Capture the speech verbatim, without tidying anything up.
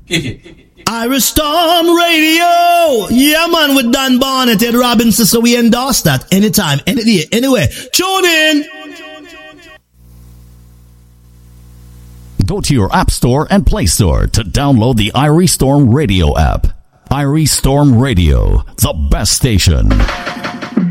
Irish Storm Radio. Yeah, man, with Dan Barnett, Ed Robinson, so we endorse that anytime, any day, anyway. Tune in. Go to your App Store and Play Store to download the Irish Storm Radio app. Irish Storm Radio, the best station.